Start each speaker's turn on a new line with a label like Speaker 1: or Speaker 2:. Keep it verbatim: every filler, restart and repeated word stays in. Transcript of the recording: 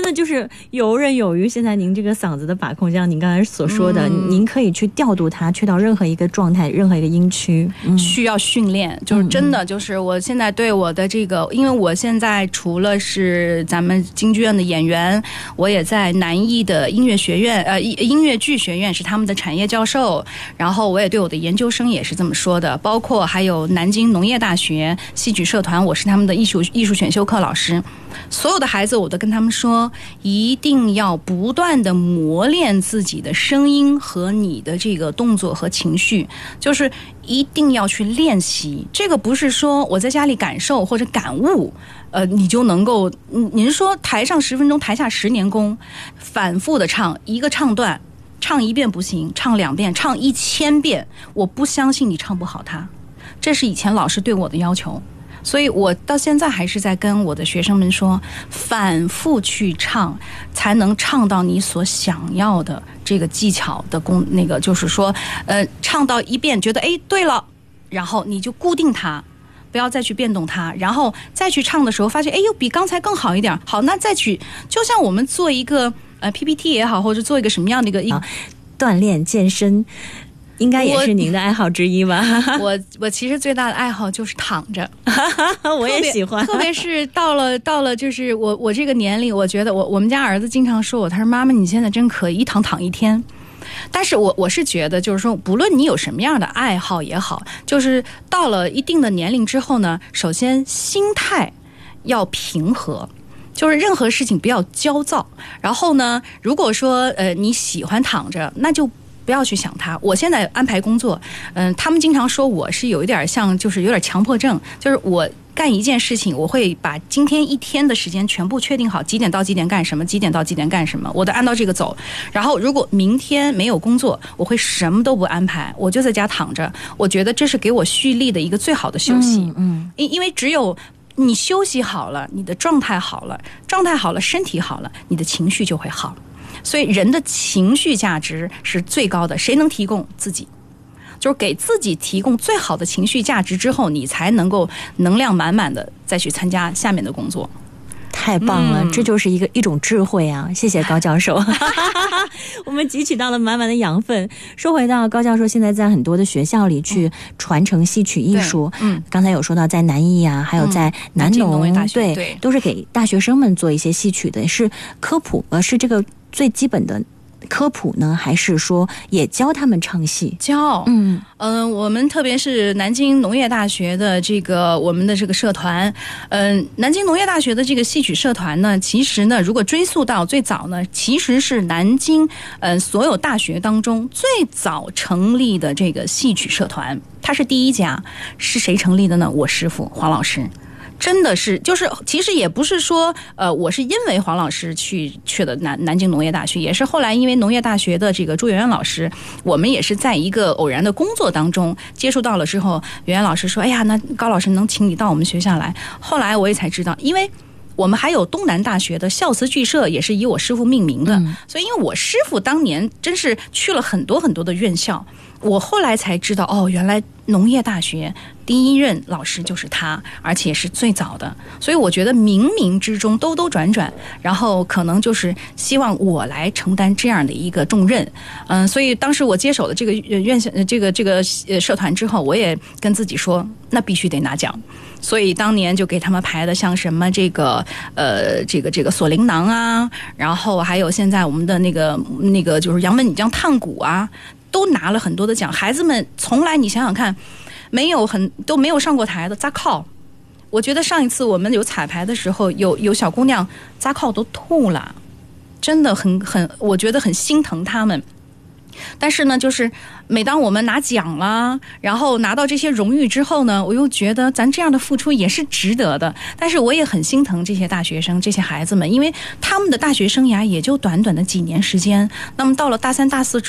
Speaker 1: 的就是游刃有余。现在您这个嗓子的把控，像您刚才所说的、嗯、您可以去调度它去到任何一个状态，任何一个音区、
Speaker 2: 嗯、需要训练，就是真的就是我现在对我的这个，因为我现在除了是咱们京剧院的演员，我也在南艺的音乐学院呃音乐剧学院是他们的产业教授，然后我也对我的研究生也是这么说的，包括还有南京农业大学戏曲社团，我是他们的艺术艺术选修课老师。所有的孩子我都跟他们说，一定要不断的磨练自己的声音和你的这个动作和情绪，就是一定要去练习。这个不是说我在家里感受或者感悟呃，你就能够，您说台上十分钟台下十年功，反复的唱一个唱段，唱一遍不行，唱两遍，唱一千遍，我不相信你唱不好它。这是以前老师对我的要求，所以我到现在还是在跟我的学生们说，反复去唱，才能唱到你所想要的这个技巧的功，那个就是说，呃，唱到一遍觉得哎对了，然后你就固定它，不要再去变动它，然后再去唱的时候发现哎呦比刚才更好一点，好，那再去，就像我们做一个呃 P P T 也好，或者做一个什么样的一个、啊、
Speaker 1: 锻炼健身。应该也是您的爱好之一吧？
Speaker 2: 我我其实最大的爱好就是躺着，
Speaker 1: 我也喜欢。
Speaker 2: 特别是到了到了，就是我我这个年龄，我觉得我我们家儿子经常说我，他说妈妈你现在真可以一躺躺一天。但是我我是觉得，就是说，不论你有什么样的爱好也好，就是到了一定的年龄之后呢，首先心态要平和。就是任何事情不要焦躁，然后呢，如果说呃你喜欢躺着，那就不要去想它。我现在安排工作，嗯、呃，他们经常说我是有一点像，就是有点强迫症，就是我干一件事情，我会把今天一天的时间全部确定好，几点到几点干什么，几点到几点干什么，我都按照这个走。然后如果明天没有工作，我会什么都不安排，我就在家躺着。我觉得这是给我蓄力的一个最好的休息。嗯，因、嗯、因为只有你休息好了，你的状态好了，状态好了，身体好了，你的情绪就会好。所以人的情绪价值是最高的，谁能提供？自己，就是给自己提供最好的情绪价值之后，你才能够能量满满的再去参加下面的工作。
Speaker 1: 太棒了、嗯、这就是一个一种智慧啊，谢谢高教授我们汲取到了满满的养分。说回到高教授现在在很多的学校里去传承戏曲艺术，嗯，刚才有说到在南艺啊，还有在南农、嗯、对, 对，都是给大学生们做一些戏曲的，是科普呃，是这个最基本的科普呢，还是说也教他们唱戏？
Speaker 2: 教，嗯嗯、呃，我们特别是南京农业大学的这个我们的这个社团，嗯、呃，南京农业大学的这个戏曲社团呢，其实呢，如果追溯到最早呢，其实是南京呃所有大学当中最早成立的这个戏曲社团，它是第一家。是谁成立的呢？我师父黄老师。真的是，就是其实也不是说，呃，我是因为黄老师去去的南南京农业大学，也是后来因为农业大学的这个朱媛媛老师，我们也是在一个偶然的工作当中接触到了之后，媛媛老师说，哎呀，那高老师能请你到我们学校来。后来我也才知道，因为我们还有东南大学的孝慈剧社也是以我师父命名的、嗯、所以因为我师父当年真是去了很多很多的院校，我后来才知道，哦，原来农业大学第一任老师就是他，而且是最早的。所以我觉得冥冥之中兜兜转转，然后可能就是希望我来承担这样的一个重任。嗯，所以当时我接手了这个院校这个这个社团之后，我也跟自己说，那必须得拿奖。所以当年就给他们排的像什么这个呃这个这个锁麟囊啊，然后还有现在我们的那个那个就是杨门女将探谷啊，都拿了很多的奖。孩子们从来你想想看，没有很都没有上过台的扎靠。我觉得上一次我们有彩排的时候，有有小姑娘扎靠都吐了，真的很很，我觉得很心疼他们。但是呢，就是每当我们拿奖了，然后拿到这些荣誉之后呢，我又觉得咱这样的付出也是值得的。但是我也很心疼这些大学生，这些孩子们，因为他们的大学生涯也就短短的几年时间，那么到了大三大四之